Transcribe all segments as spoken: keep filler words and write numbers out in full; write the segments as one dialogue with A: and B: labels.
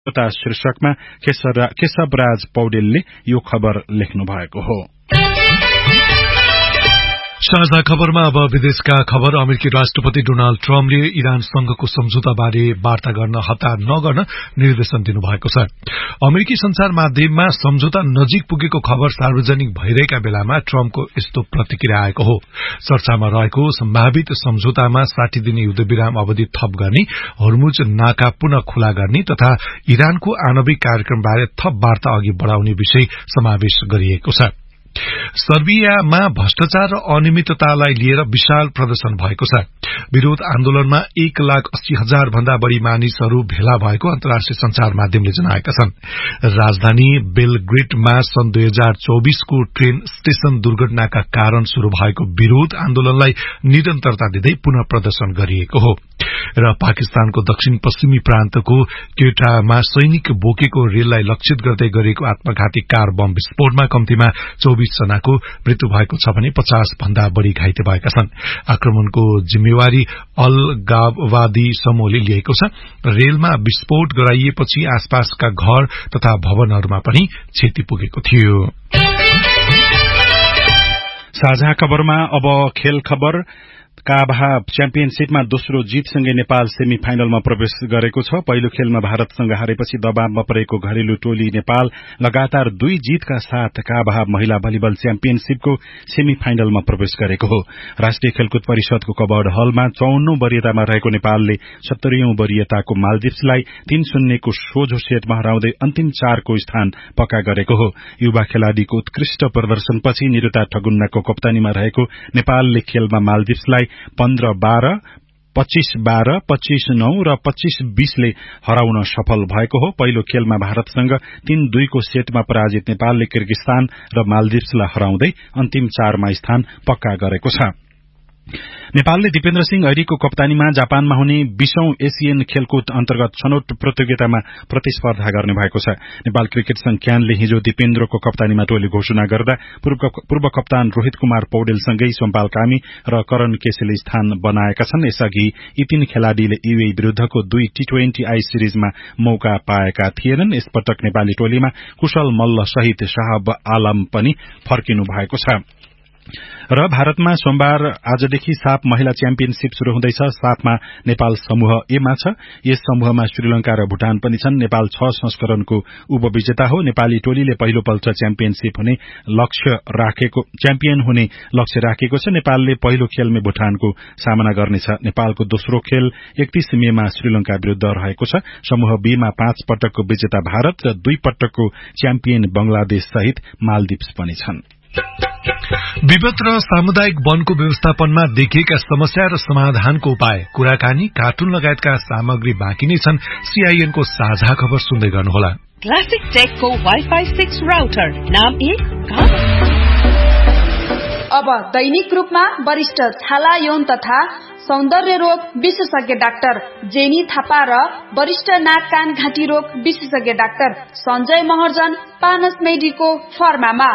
A: एउटा शीर्षकमा केशवराज पौडेलले यो खबर लेख्नु भएको हो।
B: साझा खबरमा अब विदेशका खबर। अमेरिकी राष्ट्रपति डोनाल्ड ट्रम्पले इरानसँगको सम्झौताबारे वार्ता गर्न हतार नगर्न निर्देशन दिनुभएको छ। अमेरिकी संचार माध्यममा सम्झौता नजिक पुगेको खबर सार्वजनिक भइरहेका बेलामा ट्रम्पको यस्तो प्रतिक्रिया आएको हो। चर्चामा रहेको सम्भावित सम्झौतामा साठी दिने युद्धविराम अवधि थप गर्ने, हर्मुज नाका पुनः खुला गर्ने तथा इरानको आणविक कार्यक्रमबारे थप वार्ता अघि बढ़ाउने विषय समावेश गरिएको छ। सर्बियामा भ्रष्टाचार र अनियमिततालाई लिएर विशाल प्रदर्शन भएको छ। विरोध आन्दोलनमा एक लाख अस्सी हजार भन्दा बढ़ी मानिसहरू भेला भएको अन्तर्राष्ट्रिय संचार माध्यमले जनाएका छन्। राजधानी बेलग्रेडमा सन् दुई हजार चौबीसको ट्रेन स्टेशन दुर्घटनाका कारण शुरू भएको विरोध आन्दोलनलाई निरन्तरता दिँदै पुनः प्रदर्शन गरिएको हो र पाकिस्तानको दक्षिण पश्चिमी प्रान्तको क्वेटामा सैनिक बोकेको रेललाई लक्षित गर्दै गरिएको आत्मघाती कार बम विस्फोटमा कम्तीमा चौबीस जनाको मृत्यु भएको छ भने पचास भन्दा बढ़ी घाइते भएका छन्। आक्रमणको जिम्मेवारी अलगाववादी समूहले लिएको छ। रेलमा विस्फोट गराइएपछि आसपासका घर तथा भवनहरूमा पनि क्षति पुगेको थियो।
A: साझा खबरमा अब खेल खबर। काभा च्याम्पियनशीपमा दोस्रो जीतसँगै नेपाल सेमी फाइनलमा प्रवेश गरेको छ। पहिलो खेलमा भारतसँग हारेपछि दबावमा परेको घरेलु टोली नेपाल लगातार दुई जीतका साथ काभा महिला भलिबल च्याम्पियनशीपको सेमी फाइनलमा प्रवेश गरेको हो। राष्ट्रिय खेलकुद परिषदको कबर्ड हलमा चौवन्नौं वरियतामा रहेको नेपालले सत्तरीऔं वरियताको मालदिप्सलाई तीन शून्यको सोझो सेटमा हराउँदै अन्तिम चारको स्थान पक्का गरेको हो। युवा खेलाड़ीको उत्कृष्ट प्रदर्शनपछि निरुता ठगुन्नाको कप्तानीमा रहेको नेपालले खेलमा मालदिप्सलाई पन्ध्र बाह्र, पच्चीस बाह्र, पच्चीस नौ र पच्चीस बीसले हराउन सफल भएको हो। पहिलो खेलमा भारतसँग तीन दुईको सेटमा पराजित नेपालले किर्गिस्तान र मालदिप्सलाई हराउँदै अन्तिम चारमा स्थान पक्का गरेको छ। नेपालले दिपेन्द्र सिंह ऐरीको कप्तानीमा जापानमा हुने बीसौं एशियन खेलकुद अन्तर्गत छनौट प्रतियोगितामा प्रतिस्पर्धा गर्ने भएको छ। नेपाल क्रिकेट संघ क्यानले हिजो दिपेन्द्रको कप्तानीमा टोली घोषणा गर्दा पूर्व कप्तान रोहित कुमार पौडेलसँगै सोमपाल कामी र करण केसीले स्थान बनाएका छन्। यसअघि यी तीन खेलाड़ीले युएई विरूद्धको दुई टी ट्वेन्टी आई सिरिजमा मौका पाएका थिएनन्। यसपटक नेपाली टोलीमा कुशल मल्ल सहित शाहब आलम पनि फर्किनु भएको छ। र भारतमा सोमबार आजदेखि साफ महिला च्याम्पियनशीप शुरू हुँदैछ। साफमा नेपाल समूह ए मा छ। यस समूहमा श्रीलंका र भूटान पनि छन्। नेपाल छ संस्करणको उपविजेता हो। नेपाली टोलीले पहिलो पल्ट च्याम्पियनशीप हुने लक्ष्य राखेको च्याम्पियन हुने लक्ष्य राखेको छ। नेपालले पहिलो खेलमा भूटानको सामना गर्नेछ। नेपालको दोस्रो खेल एकतीस मेमा श्रीलंका विरूद्ध रहेको छ। समूह बी मा पाँच पटकको विजेता भारत र दुई पटकको च्याम्पियन बंगलादेश सहित मालदिप्स पनि छन्।
B: विगत र सामुदायिक वनको व्यवस्थापनमा देखिएका समस्या र समाधानको उपाय, कुराकानी, कार्टुन लगायतका सामग्री बाँकी नै छन्। सीआईएनको साझा खबर सुन्दै गर्नुहोला।
C: क्लासिक टेकको वाइफाई सिक्स राउटर नाम एक
D: अब दैनिक रूपमा वरिष्ठ छाला यौन तथा सौन्दर्य रोग विशेषज्ञ डाक्टर जेनी थापा र वरिष्ठ नाक कान घाँटी रोग विशेषज्ञ doctor Sanjay Maharjan पानस मेडीको फर्मामा।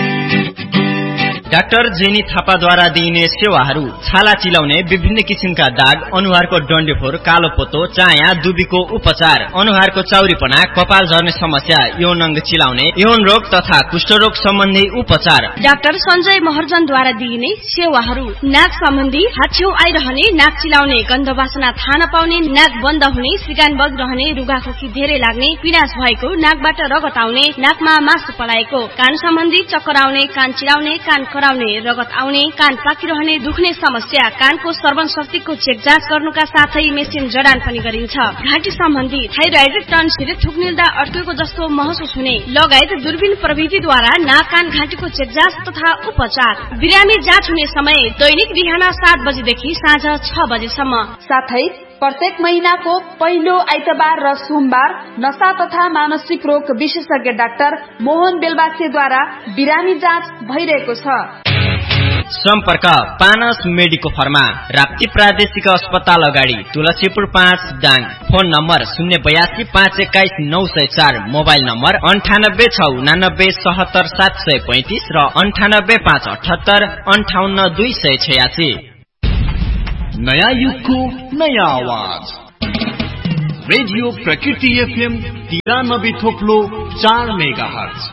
E: Doctor jenny थापाद्वारा दिइने सेवाहरू छाला चिलाउने, विभिन्न किसिमका दाग, अनुहारको डन्डेफोर, कालो पोतो, चाया, दुबीको उपचार, अनुहारको चाउरीपना, कपाल झर्ने समस्या, यौन अङ्ग चिलाउने, यौन रोग तथा कुष्ठरोग सम्बन्धी उपचार।
F: डाक्टर सञ्जय महर्जनद्वारा दिइने सेवाहरू नाक सम्बन्धी, हाछ्यौ आइरहने, नाक चिलाउने, गन्ध वासना थाहा नपाउने, नाक बन्द हुने, सिगान बगिरहने, रुगाखोकी धेरै लाग्ने, पिनास भएको, नाकबाट रगत आउने, नाकमा मासु पलाएको, कान सम्बन्धी चक्कर आउने, कान चिलाउने, कान कराउने, रगत आउने, कान पाकिरहने, दुख्ने समस्या, कानको श्रवण शक्तिको चेक जाँच गर्नुका साथै मेसिन जडान पनि गरिन्छ। घाँटी सम्बन्धी थाइरोइड, टन्सिल, थुक निल्दा अड्केको जस्तो महसुस हुने लगायत दूरबीन प्रविधिद्वारा नाक कान घाँटीको चेक जाँच तथा उपचार। बिरामी जाँच हुने समय दैनिक बिहान सात बजेदेखि साँझ छ बजेसम्म।
D: साथै प्रत्येक महिनाको पहिलो आइतबार र सोमबार नशा तथा मानसिक रोग विशेषज्ञ डाक्टर मोहन बेलबासेद्वारा बिरामी जाँच भइरहेको छ।
E: सम्पर्क पानस मेडिको फर्मा, राप्ती प्रादेशिक अस्पताल अगाडि, तुलसीपुर पाँच दाङ। फोन नम्बर शून्य बयासी पाँच एक्काइस नौ सय चार। मोबाइल नम्बर अन्ठानब्बे छ उनानब्बे सहत्तर सात सय पैंतिस र अन्ठानब्बे पाँच अठहत्तर अन्ठाउन्न दुई सय छयासी।
G: नयाँ युगको नयाँ आवाज रेडियो प्रकृति एफएम तिरानब्बे थोप्लो चार मेगा हर्ज।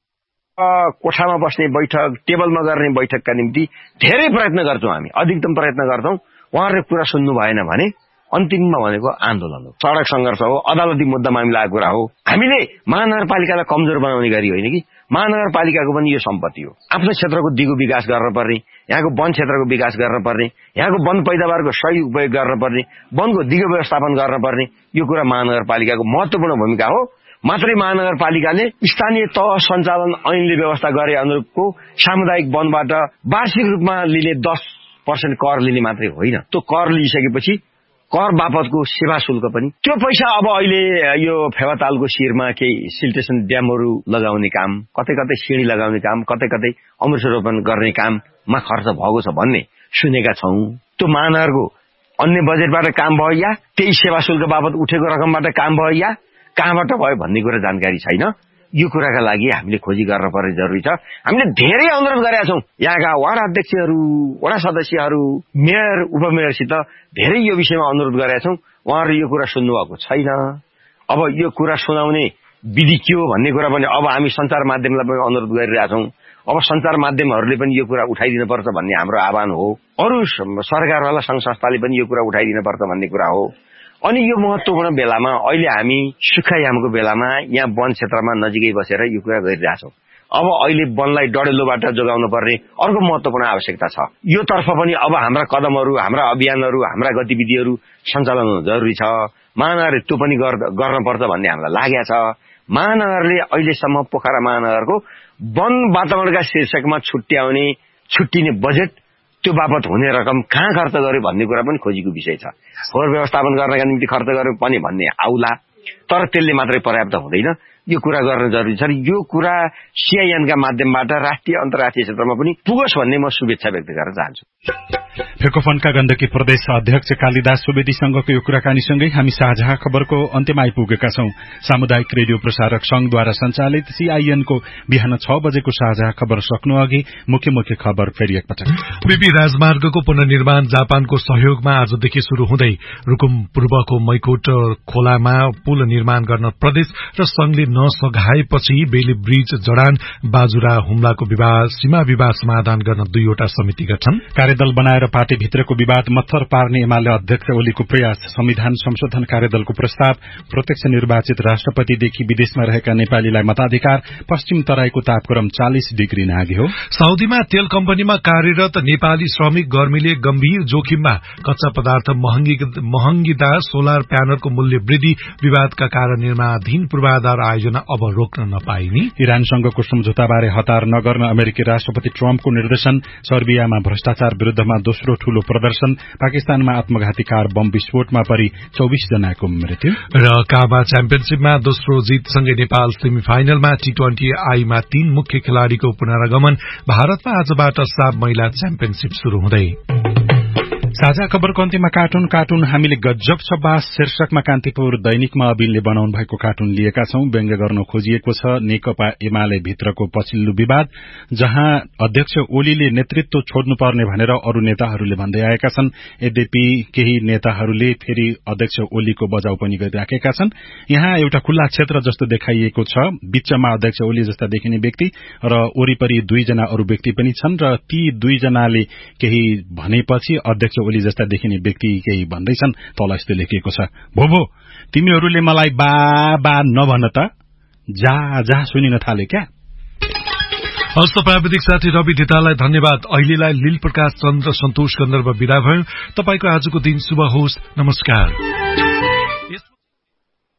H: कोठामा बस्ने बैठक, टेबलमा गर्ने बैठकका निम्ति धेरै प्रयत्न गर्छौँ हामी, अधिकतम प्रयत्न गर्छौँ। उहाँहरूले कुरा सुन्नु भएन भने अन्तिममा भनेको आन्दोलन हो, सडक सङ्घर्ष हो, अदालती मुद्दा मामिलाको कुरा हो। हामीले महानगरपालिकालाई कमजोर बनाउने गरी होइन कि महानगरपालिकाको पनि यो सम्पत्ति हो। आफ्नो क्षेत्रको दिगो विकास गर्नुपर्ने, यहाँको वन क्षेत्रको विकास गर्नुपर्ने, यहाँको वन पैदावारको सही उपयोग गर्नुपर्ने, वनको दिगो व्यवस्थापन गर्नुपर्ने, यो कुरा महानगरपालिकाको महत्वपूर्ण भूमिका हो। मात्रै महानगरपालिकाले स्थानीय तह सञ्चालन ऐनले व्यवस्था गरे अनुरूपको सामुदायिक वनबाट वार्षिक रूपमा लिने दस पर्सेन्ट कर लिने मात्रै होइन, त्यो कर लिइसकेपछि कर बापतको सेवा शुल्क पनि, त्यो पैसा अब अहिले यो फेवातालको शिरमा केही सिल्टेसन ड्यामहरू लगाउने काम, कतै कतै सिँढी लगाउने काम, कतै कतै अमृतरोपण गर्ने काममा खर्च भएको छ भन्ने सुनेका छौँ। त्यो महानगरको अन्य बजेटबाट काम भयो या त्यही सेवा शुल्क बापत उठेको रकमबाट काम भयो या कहाँबाट भयो भन्ने कुरा जानकारी छैन। यो कुराका लागि हामीले खोजी गर्न पर्ने जरुरी छ। हामीले धेरै अनुरोध गरेका छौँ यहाँका वार्ड अध्यक्षहरू, वडा सदस्यहरू, मेयर, उपमेयरसित धेरै यो विषयमा अनुरोध गरेका छौँ। उहाँहरू यो कुरा सुन्नुभएको छैन। अब यो कुरा सुनाउने विधि के हो भन्ने कुरा पनि अब हामी सञ्चार माध्यमलाई पनि अनुरोध गरिरहेका छौँ। अब सञ्चार माध्यमहरूले पनि यो कुरा उठाइदिनुपर्छ भन्ने हाम्रो आह्वान हो। अरू सरकारवाला सङ्घ संस्थाले पनि यो कुरा उठाइदिनुपर्छ भन्ने कुरा हो। अनि यो महत्वपूर्ण बेलामा अहिले हामी सुक्खायामको बेलामा यहाँ वन क्षेत्रमा नजिकै बसेर यो कुरा गरिरहेछौँ। अब अहिले वनलाई डढेलोबाट जोगाउन पर्ने अर्को महत्वपूर्ण आवश्यकता छ। यो तर्फ पनि अब हाम्रा कदमहरू, हाम्रा अभियानहरू, हाम्रा गतिविधिहरू सञ्चालन हुनु जरुरी छ। महानगरले त्यो पनि गर्नुपर्छ भन्ने हामीलाई लागेको छ। महानगरले अहिलेसम्म पोखरा महानगरको वन वातावरणका शीर्षकमा छुट्याउने छुट्टिने बजेट, त्यो बापत हुने रकम कहाँ खर्च गर्यो भन्ने कुरा पनि खोजीको विषय छ। फोहोर व्यवस्थापन गर्नका निम्ति खर्च गर्यो पनि भन्ने आउला, तर त्यसले मात्रै पर्याप्त हुँदैन। यो कुरा गर्न जरुरी छ। यो कुरा सीआईएनका माध्यमबाट राष्ट्रिय अन्तर्राष्ट्रिय क्षेत्रमा पनि पुगोस् भन्ने म शुभेच्छा व्यक्त गर्न चाहन्छु।
A: फेकोफनका गण्डकी प्रदेश अध्यक्ष कालिदास सुवेदीसँगको यो कुराकानीसँगै हामी साझा खबरको अन्त्यमा आइपुगेका छौं। सामुदायिक रेडियो प्रसारक संघद्वारा सञ्चालित सीआईएनको बिहान छ बजेको साझा खबर सक्नु अघि मुख्य मुख्य खबर फेरि एकपटक।
B: बीपी राजमार्गको पुनर्निर्माण जापानको सहयोगमा आजदेखि शुरू हुँदै रुकुम पूर्वको मैकोट खोलामा पुल निर्माण गर्न प्रदेश र संघले नसघाएपछि बेली ब्रिज जडान बाजुरा हुम्लाको विवाद सीमा विवाद समाधान गर्न दुईवटा समिति गठन।
A: कार्यदल बनाएर पार्टीभित्रको विवाद मत्थर पार्ने एमाले अध्यक्ष ओलीको प्रयास। संविधान संशोधन कार्यदलको प्रस्ताव। प्रत्यक्ष निर्वाचित राष्ट्रपतिदेखि विदेशमा रहेका नेपालीलाई मताधिकार। पश्चिम तराईको तापक्रम चालिस डिग्री नाग्यो।
B: साउदीमा तेल कम्पनीमा कार्यरत नेपाली श्रमिक गर्मीले गम्भीर जोखिममा। कच्चा पदार्थ महँगीदा सोलर प्यानलको मूल्य वृद्धि विवादका कारण निर्माणाधीन पूर्वाधार आयोजना अब रोक्न नपाइने।
A: इरानसँगको सम्झौताबारे हतार नगर्न अमेरिकी राष्ट्रपति ट्रम्पको निर्देशन। सर्बियामा भ्रष्टाचार विरूद्धमा दोस्रो ठूलो प्रदर्शन। पाकिस्तानमा आत्मघाती कार बम विस्फोटमा परि चौबिस जनाको मृत्यु।
B: र काबा च्याम्पियनशीपमा दोस्रो जीतसँगै नेपाल सेमी फाइनलमा। टी ट्वेन्टी आईमा तीन मुख्य खेलाड़ीको पुनरागमन। भारतमा आजबाट साफ महिला च्याम्पियनशीप शुरू हुँदै।
A: साझा खबरको अन्त्यमा कार्टुन कार्टुन हामीले गजब छ बास शीर्षकमा कान्तिपुर दैनिकमा अबिनले बनाउनु भएको कार्टुन लिएका छौं। व्यङ्ग्य गर्न खोजिएको छ नेकपा एमाले भित्रको पछिल्लो विवाद, जहाँ अध्यक्ष ओलीले नेतृत्व छोड्नुपर्ने भनेर अरू नेताहरूले भन्दै आएका छन्। यद्यपि केही नेताहरूले फेरि अध्यक्ष ओलीको बजाउ पनि गरिराखेका छन्। यहाँ एउटा खुल्ला क्षेत्र जस्तो देखाइएको छ। बीचमा अध्यक्ष ओली जस्ता देखिने व्यक्ति र वरिपरि दुईजना अरू व्यक्ति पनि छन् र ती दुईजनाले केही भनेपछि अध्यक्ष ओली जस्ता देखिने व्यक्ति केही भन्दैछन्। तल यस्तो लेखिएको छ, भो भो तिमीहरूले मलाई बा बा नभन त, जा जा सुनिन थाले क्या।
B: हस्त प्राविधिक साथी रवि धितालाई धन्यवाद। अहिलेलाई लील प्रकाश चन्द्र सन्तोष गन्धर्व विदा भयो। तपाईको आजको दिन शुभ होस्। नमस्कार।